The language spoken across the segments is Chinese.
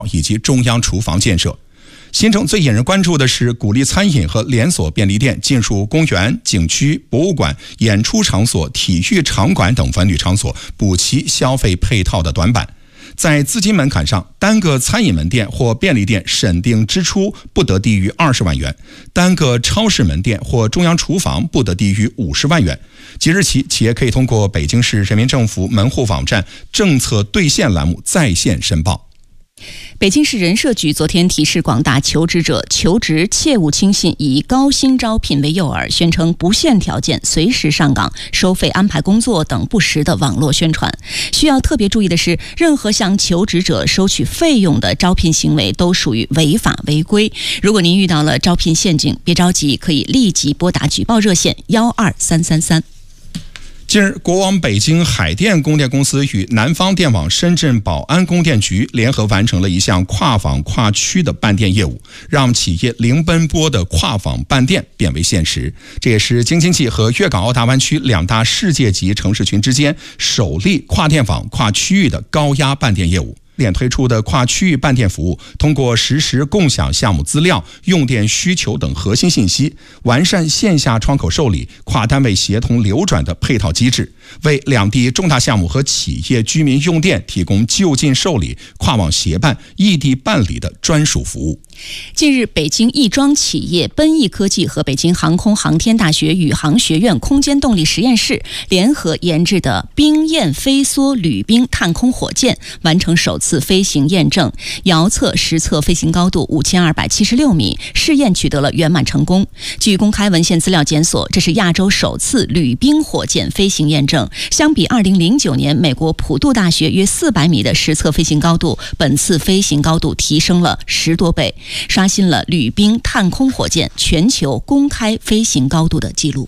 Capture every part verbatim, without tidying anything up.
以及中央厨房建设。新政最引人关注的是鼓励餐饮和连锁便利店进入公园、景区、博物馆、演出场所、体育场馆等文旅场所，补齐消费配套的短板。在资金门槛上，单个餐饮门店或便利店审定支出不得低于二十万元，单个超市门店或中央厨房不得低于五十万元。即日起，企业可以通过北京市人民政府门户网站政策兑现栏目在线申报。 北京市人社局昨天提示广大求职者，求职切勿轻信以高薪招聘为诱饵，宣称不限条件随时上岗、收费安排工作等不实的网络宣传。需要特别注意的是，任何向求职者收取费用的招聘行为都属于违法违规。如果您遇到了招聘陷阱，别着急，可以立即拨打举报热线幺二三三三。 近日，国网北京海淀供电公司与南方电网深圳宝安供电局联合完成了一项跨网跨区的办电业务，让企业零奔波的跨网办电变为现实。这也是京津冀和粤港澳大湾区两大世界级城市群之间首例跨电网跨区域的高压办电业务。联推出的跨区域办电服务，通过实时共享项目资料、用电需求等核心信息，完善线下窗口受理、跨单位协同流转的配套机制，为两地重大项目和企业居民用电提供就近受理、跨网协办、异地办理的专属服务。 近日，北京亦庄企业奔逸科技和北京航空航天大学宇航学院空间动力实验室联合研制的冰焰飞梭旅冰探空火箭完成首次飞行验证，遥测实测飞行高度五千二百七十六米，试验取得了圆满成功。据公开文献资料检索，这是亚洲首次旅冰火箭飞行验证。相比二零零九年美国普渡大学约四百米的实测飞行高度，本次飞行高度提升了十多倍，刷新了旅冰探空火箭全球公开飞行高度的记录。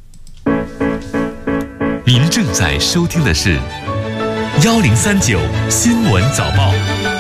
您正在收听的是幺零三九新闻早报。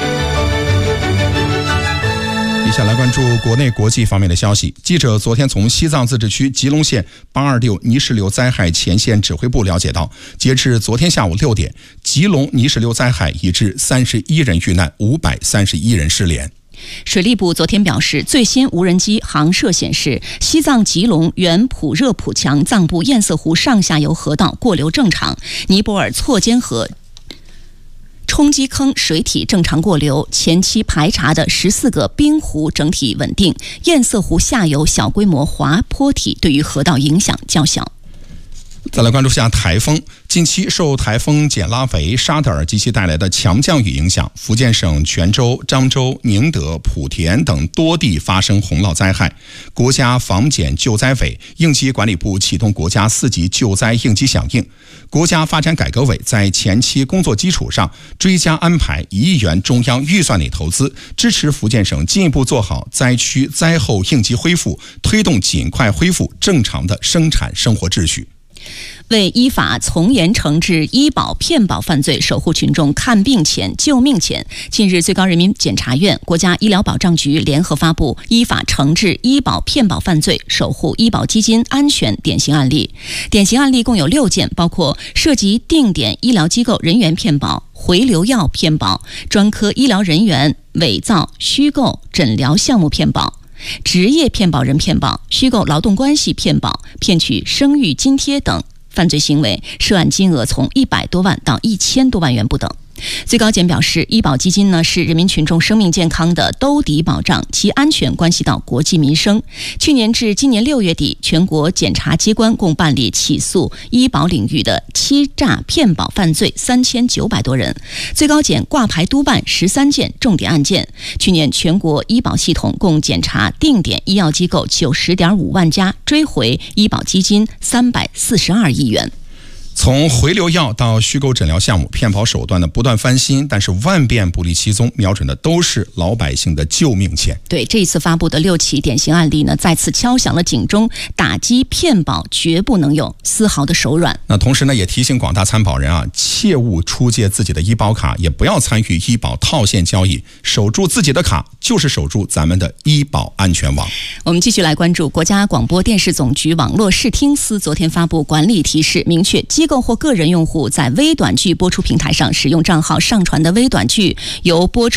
接下来关注国内国际方面的消息。记者昨天从西藏自治区吉隆县八二六泥石流灾害前线指挥部了解到，截至昨天下午六点，吉隆泥石流灾害已致三十一人遇难，五百三十一人失联。 水利部昨天表示，最新无人机航摄显示，西藏吉隆原普热普强藏部堰塞湖上下游河道过流正常，尼泊尔错间河冲积坑水体正常过流，前期排查的十四个冰湖整体稳定，堰塞湖下游小规模滑坡体对于河道影响较小。 再来关注下台风。近期受台风简拉维、沙德尔及其带来的强降雨影响，福建省泉州、漳州、宁德、莆田等多地发生洪涝灾害。国家防检救灾委、应急管理部启动国家四级救灾应急响应。国家发展改革委在前期工作基础上追加安排一亿元中央预算内投资，支持福建省进一步做好灾区灾后应急恢复，推动尽快恢复正常的生产生活秩序。 为依法从严惩治医保骗保犯罪，守护群众看病钱、救命钱，近日，最高人民检察院、国家医疗保障局联合发布《依法惩治医保骗保犯罪，守护医保基金安全》典型案例。典型案例共有六件，包括涉及定点医疗机构人员骗保、回流药骗保、专科医疗人员伪造、虚构诊疗项目骗保、职业骗保人骗保、虚构劳动关系骗保、骗取生育津贴等犯罪行为，涉案金额从一百多万到一千多万元不等。最高检表示，医保基金呢是人民群众生命健康的兜底保障，其安全关系到国计民生。去年至今年六月底，全国检察机关共办理起诉医保领域的欺诈骗保犯罪三千九百多人，最高检挂牌督办十三件重点案件。去年全国医保系统共检查定点医药机构九十点五万家，追回医保基金三百四十二亿元。 从回流药到虚构诊疗项目，骗保手段的不断翻新，但是万变不离其宗，瞄准的都是老百姓的救命钱。 对，这一次发布的六起典型案例呢，再次敲响了警钟，打击骗保绝不能有丝毫的手软。 那同时呢，也提醒广大参保人啊，切勿出借自己的医保卡，也不要参与医保套现交易，守住自己的卡，就是守住咱们的医保安全网。 我们继续来关注国家广播电视总局网络视听司昨天发布管理提示，明确机构或个人用户在微短剧播出平台上使用账号上传的微短剧由播出